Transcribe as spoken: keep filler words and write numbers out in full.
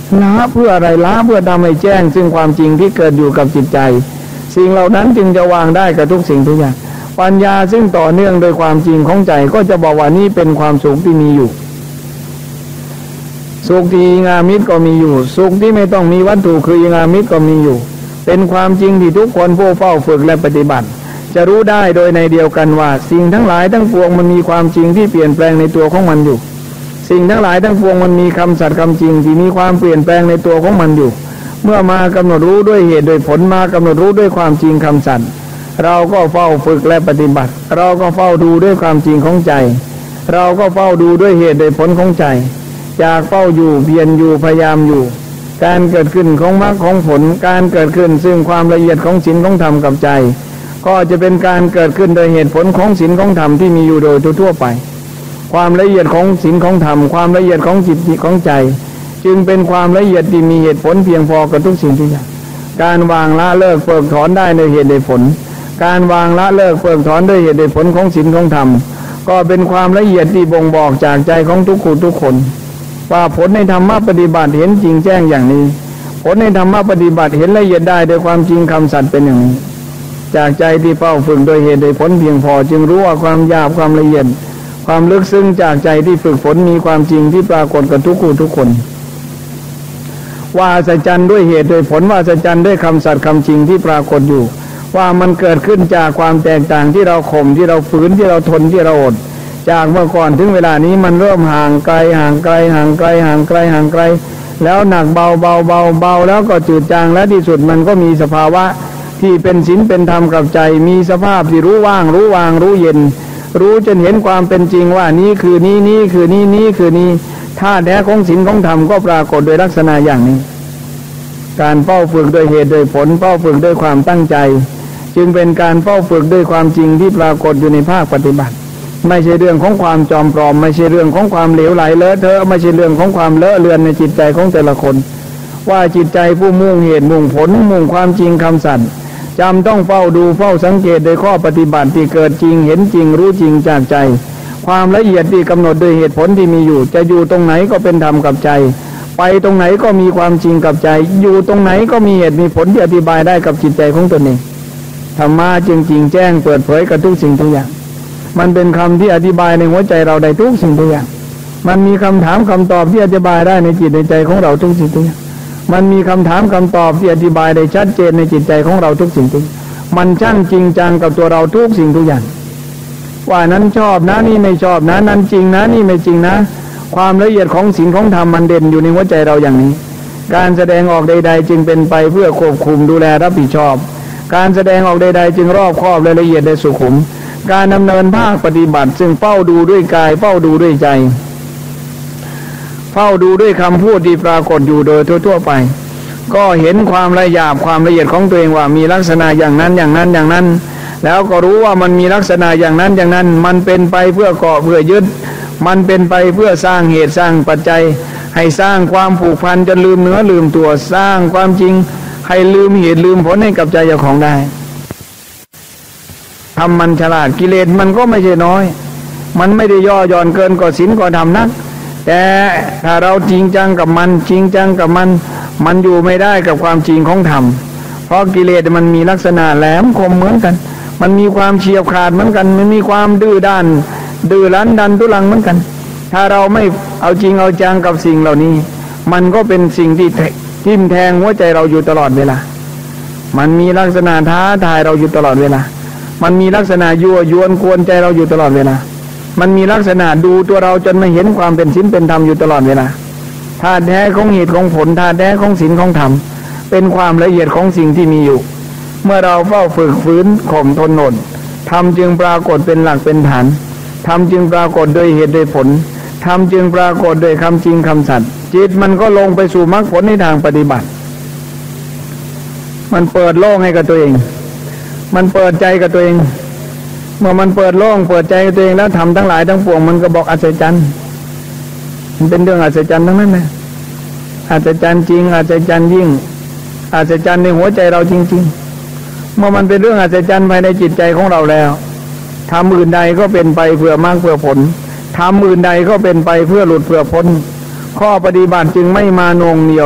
ละเพื่ออะไรละเพื่อทำให้แจ้งซึ่งความจริงที่เกิดอยู่กับจิตใจสิ่งเหล่านั้นจึงจะวางได้กับทุกสิ่งทุกอย่างปัญญาซึ่งต่อเนื่องโดยความจริงของใจก็จะบอกว่านี่เป็นความสุขที่มีอยู่สุขที่งามิตรก็มีอยู่สุขที่ไม่ต้องมีวัตถุคืองามิตรก็มีอยู่เป็นความจริงที่ทุกคนผู้เฝ้าฝึกและปฏิบัติจะรู้ได้โดยในเดียวกันว่าสิ่งทั้งหลายทั้งปวงมันมีความจริงที่เปลี่ยนแปลงในตัวของมันอยู่สิ่งทั้งหลายทั้งปวงมันมีคำสัตย์คำจริงที่มีความเปลี่ยนแปลงในตัวของมันอยู่เมื่อมากำหนดรู้ด้วยเหตุโดยผลมากำหนดรู้ด้วยความจริงคำสัตย์เราก็เฝ้าฝึกและปฏิบัติเราก็เฝ้าดูด้วยความจริงของใจเราก็เฝ้าดูด้วยเหตุโดยผลของใจจากเฝ้าอยู่เพียรอยู่พยายามอยู่การเกิดขึ้นของมรรคของผลการเกิดขึ้นซึ่งความละเอียดของศีลของธรรมกับใจก็จะเป็นการเกิดขึ้นโดยเหตุผลของศีลของธรรมที่มีอยู่โดยทั่วไปความละเอียดของศีลของธรรมความละเอียดของจิตของใจจึงเป็นความละเอียดที่มีเหตุผลเพียงพอกับทุกสิ่งทุกอย่างการวางละเลิกเพิกถอนได้ในเหตุในผลการวางละเลิกเพิกถอนด้วยเหตุในผลของศีลของธรรมก็เป็นความละเอียดที่บ่งบอกจากใจของทุกคนทุกคนว่าผลในธรรมะปฏิบัติเห็นจริงแจ้งอย่างนี้ผลในธรรมะปฏิบัติเห็นละเอียดได้โดยความจริงคำสัตย์เป็นอย่างนี้จากใจที่เฝ้าฝึกโดยเหตุโดยผลเพียงพอจึงรู้ว่าความหยาบความละเอียดความลึกซึ้งจากใจที่ฝึกฝนมีความจริงที่ปรากฏกับทุกคนทุกคนว่าอัศจรรย์ด้วยเหตุโดยผลว่าอัศจรรย์ด้วยคำสัตย์คำจริงที่ปรากฏอยู่ว่ามันเกิดขึ้นจากความแตกต่างที่เราข่มที่เราฝืนที่เราทนที่เราอดจากเมื่อก่อนถึงเวลานี้มันเริ่มห่างไกลห่างไกลห่างไกลห่างไกลห่างไกลแล้วหนักเบาเบาเบาเบาแล้วก็จืดจางและที่สุดมันก็มีสภาวะที่เป็นศีลเป็นธรรมกับใจมีสภาพที่รู้ว่างรู้วางรู้เย็นรู้จนเห็นความเป็นจริงว่านี้คือนี้นี้คือนี้นี้คือนี้ท่าแท้ของศีลของธรรมก็ปรากฏโดยลักษณะอย่างนี้การเฝ้าฝึกโดยเหตุโดยผลเฝ้าฝึกด้วยความตั้งใจจึงเป็นการเฝ้าฝึกด้วยความจริงที่ปรากฏอยู่ในภาคปฏิบัติไม่ใช่เรื่องของความจอมปลอมไม่ใช่เรื่องของความเหลวไหลเลอะเทอะไม่ใช่เรื่องของความเลอะเลือนในจิตใจของแต่ละคนว่าจิตใจผู้มุ่งเหตุมุ่งผลมุ่งความจริงคำสัตย์จำต้องเฝ้าดูเฝ้าสังเกตโดยข้อปฏิบัติที่เกิดจริงเห็นจริงรู้จริงจากใจความละเอียดที่กำหนดโดยเหตุผลที่มีอยู่จะอยู่ตรงไหนก็เป็นธรรมกับใจไปตรงไหนก็มีความจริงกับใจอยู่ตรงไหนก็มีเหตุมีผลที่อธิบายได้กับจิตใจของตนเองธรรมะจึงจริงแจ้งเปิดเผยกับทุกสิ่งทุกอย่างมันเป็นคำที่อธิบายในหัวใจเราได้ทุกสิ่งทุกอย่างมันมีคำถามคำตอบที่อธิบายได้ในจิตในใจของเราทุกสิ่งทุกอย่างมันมีคำถามคำตอบที่อธิบายได้ชัดเจนในจิตใจของเราทุกสิ่งทุกอย่างมันช่างจริงจังกับตัวเราทุกสิ่งทุกอย่างว่านั้นชอบนะนี่ไม่ชอบนะนั้นจริงนะนี่ไม่จริงนะความละเอียดของศีลของธรรมมันเด่นอยู่ในหัวใจเราอย่างนี้การแสดงออกใดๆจึงเป็นไปเพื่อควบคุมดูแลรับผิดชอบการแสดงออกใดๆจึงรอบคอบและละเอียดและสุขุมการดำเนินภาคปฏิบัติซึ่งเฝ้าดูด้วยกายเฝ้าดูด้วยใจเฝ้าดูด้วยคำพูดที่ปรากฏอยู่โดยทั่วๆไปก็เห็นความละเอียดความละเอียดของตัวเองว่ามีลักษณะอย่างนั้นอย่างนั้นอย่างนั้นแล้วก็รู้ว่ามันมีลักษณะอย่างนั้นอย่างนั้นมันเป็นไปเพื่อเกาะเพื่อยึดมันเป็นไปเพื่อสร้างเหตุสร้างปัจจัยให้สร้างความผูกพันจนลืมเนื้อลืมตัวสร้างความจริงให้ลืมเหตุลืมผลให้กับใจเจ้าของได้ทำมันฉลาดกิเลสมันก็ไม่ใช่น้อยมันไม่ได้ย่อหย่อนเกินกว่าศีลกว่าธรรมนักแต่ถ้าเราจริงจังกับมันจริงจังกับมันมันอยู่ไม่ได้กับความจริงของธรรมเพราะกิเลสมันมีลักษณะแหลมคมเหมือนกันมันมีความเฉียบขาดเหมือนกันมันมีความดื้อด้านดื้อรั้นดันทุลังเหมือนกันถ้าเราไม่เอาจริงเอาจังกับสิ่งเหล่านี้มันก็เป็นสิ่งที่ทิ่มแทงหัวใจเราอยู่ตลอดเวลามันมีลักษณะท้าทายเราอยู่ตลอดเวลามันมีลักษณะยั่วยวนกวนใจเราอยู่ตลอดเวลามันมีลักษณะดูตัวเราจนไม่เห็นความเป็นศีลเป็นธรรมอยู่ตลอดเวลาธาตุแท้ของเหตุของผลธาตุแท้ของศีลของธรรมเป็นความละเอียดของสิ่งที่มีอยู่เมื่อเราเฝ้าฝึกฝืนข่มทนอดธรรมจึงปรากฏเป็นหลักเป็นฐานธรรมจึงปรากฏโดยเหตุโดยผลธรรมจึงปรากฏโดยคำจริงคำสัตย์จิตมันก็ลงไปสู่มรรคผลในทางปฏิบัติมันเปิดโลกให้กับตัวเองมันเปิดใจกับตัวเองเมื่อมันเปิดโล่งเปิดใจกับตัวเองแล้วทำทั้งหลายทั้งปวงมันก็บอกอัศจรรย์มันเป็นเรื่องอัศจรรย์ทั้งนั้นนะอัศจรรย์จริงอัศจรรย์ยิ่งอัศจรรย์ในหัวใจเราจริงๆเมื่อมันเป็นเรื่องอัศจรรย์ภายในจิตใจของเราแล้วทำอื่นใดก็เป็นไปเพื่อมรรคเพื่อผลทำอื่นใดก็เป็นไปเพื่อหลุดเพื่อพ้นข้อปฏิบัติจึงไม่มาโนงเหนี่ยว